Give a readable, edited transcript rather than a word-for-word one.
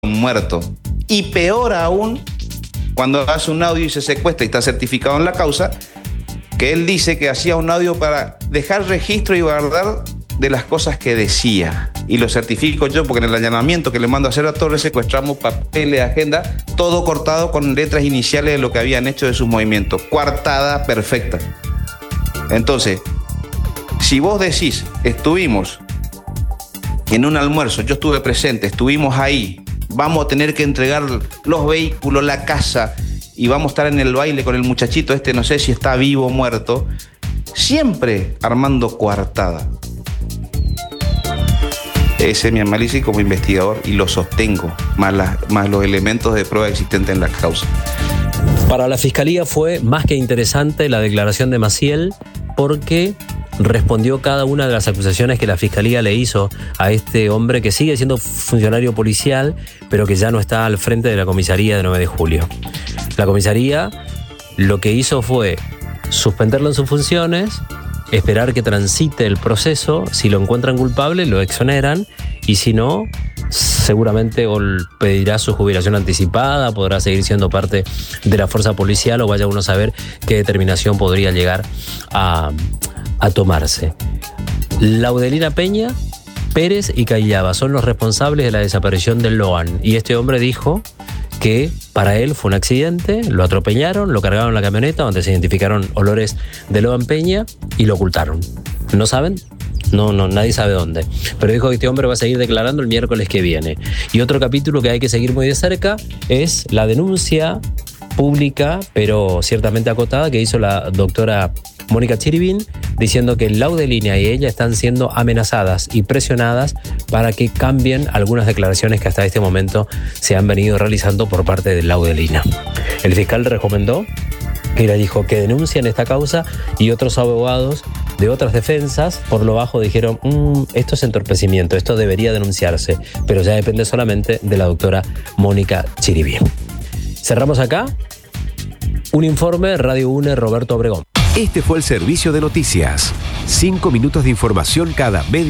muerto. Y peor aún, cuando hace un audio y se secuestra y está certificado en la causa, que él dice que hacía un audio para dejar registro y guardar de las cosas que decía. Y lo certifico yo porque en el allanamiento que le mando a hacer a Torres secuestramos papeles, agenda, todo cortado con letras iniciales de lo que habían hecho de sus movimientos. Coartada perfecta. Entonces, si vos decís, estuvimos en un almuerzo, yo estuve presente, estuvimos ahí, vamos a tener que entregar los vehículos, la casa, y vamos a estar en el baile con el muchachito este, no sé si está vivo o muerto, siempre armando coartada. Ese es mi análisis como investigador y lo sostengo, más los elementos de prueba existentes en la causa. Para la Fiscalía fue más que interesante la declaración de Maciel porque respondió cada una de las acusaciones que la Fiscalía le hizo a este hombre que sigue siendo funcionario policial, pero que ya no está al frente de la comisaría de 9 de julio. La comisaría lo que hizo fue suspenderlo en sus funciones, esperar que transite el proceso, si lo encuentran culpable lo exoneran y si no, seguramente o pedirá su jubilación anticipada, podrá seguir siendo parte de la fuerza policial o vaya uno a saber qué determinación podría llegar a tomarse. Laudelina Peña, Pérez y Cayaba son los responsables de la desaparición del Loan y este hombre dijo que para él fue un accidente, lo atropellaron, lo cargaron en la camioneta donde se identificaron olores de Loan Peña y lo ocultaron. ¿No saben? No, nadie sabe dónde. Pero dijo que este hombre va a seguir declarando el miércoles que viene. Y otro capítulo que hay que seguir muy de cerca es la denuncia pública, pero ciertamente acotada, que hizo la doctora Mónica Chiribín, diciendo que Laudelina y ella están siendo amenazadas y presionadas para que cambien algunas declaraciones que hasta este momento se han venido realizando por parte de Laudelina. El fiscal recomendó y le dijo que denuncien esta causa y otros abogados de otras defensas por lo bajo dijeron esto es entorpecimiento, esto debería denunciarse, pero ya depende solamente de la doctora Mónica Chiribín. Cerramos acá. Un informe, Radio UNE, Roberto Obregón. Este fue el servicio de noticias. 5 minutos de información cada media